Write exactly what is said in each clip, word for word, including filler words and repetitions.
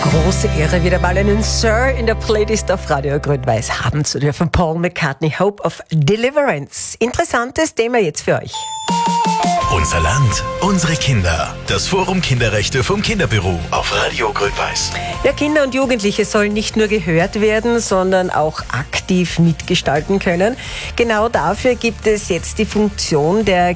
Große Ehre, wieder mal einen Sir in der Playlist auf Radio Grün-Weiß haben zu dürfen. Paul McCartney, Hope of Deliverance. Interessantes Thema jetzt für euch. Unser Land, unsere Kinder. Das Forum Kinderrechte vom Kinderbüro auf Radio Grün-Weiß. Ja, Kinder und Jugendliche sollen nicht nur gehört werden, sondern auch aktiv mitgestalten können. Genau dafür gibt es jetzt die Funktion der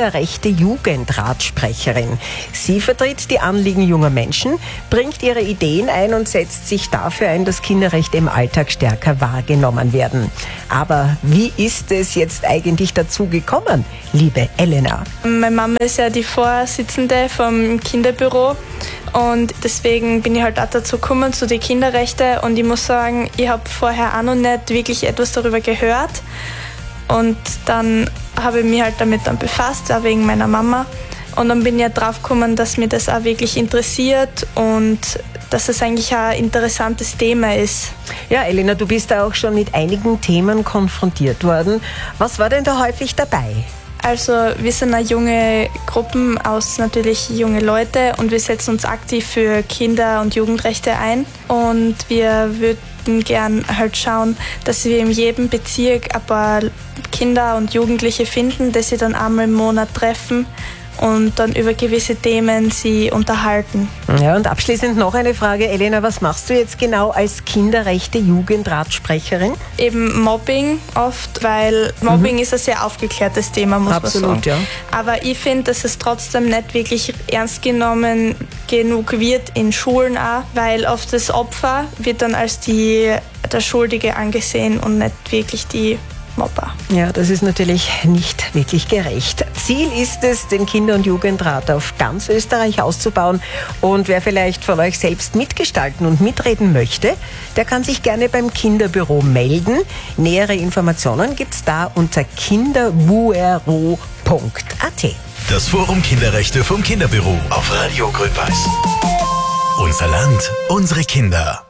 Kinderrechte-Jugendratsprecherin. Sie vertritt die Anliegen junger Menschen, bringt ihre Ideen ein und setzt sich dafür ein, dass Kinderrechte im Alltag stärker wahrgenommen werden. Aber wie ist es jetzt eigentlich dazu gekommen, liebe Elena? Meine Mama ist ja die Vorsitzende vom Kinderbüro und deswegen bin ich halt auch dazu gekommen, zu den Kinderrechten, und ich muss sagen, ich habe vorher auch noch nicht wirklich etwas darüber gehört, und dann habe ich mich halt damit dann befasst, auch wegen meiner Mama, und dann bin ich ja drauf gekommen, dass mich das auch wirklich interessiert und dass es eigentlich auch ein interessantes Thema ist. Ja, Elena, du bist da auch schon mit einigen Themen konfrontiert worden. Was war denn da häufig dabei? Also wir sind eine junge Gruppe aus natürlich junge Leute, und wir setzen uns aktiv für Kinder- und Jugendrechte ein, und wir würden gern halt schauen, dass wir in jedem Bezirk ein paar Kinder und Jugendliche finden, die sie dann einmal im Monat treffen und dann über gewisse Themen sie unterhalten. Ja, und abschließend noch eine Frage, Elena, was machst du jetzt genau als Kinderrechte-Jugendratsprecherin? Eben Mobbing oft, weil Mobbing mhm. ist ein sehr aufgeklärtes Thema, muss Absolut, man sagen. Ja. Aber ich finde, dass es trotzdem nicht wirklich ernst genommen genug wird in Schulen auch, weil oft das Opfer wird dann als die, der Schuldige angesehen und nicht wirklich die Mobber. Ja, das ist natürlich nicht wirklich gerecht. Ziel ist es, den Kinder- und Jugendrat auf ganz Österreich auszubauen. Und wer vielleicht von euch selbst mitgestalten und mitreden möchte, der kann sich gerne beim Kinderbüro melden. Nähere Informationen gibt's da unter kinderbuero punkt a t. Das Forum Kinderrechte vom Kinderbüro auf Radio Grün-Weiß. Unser Land, unsere Kinder.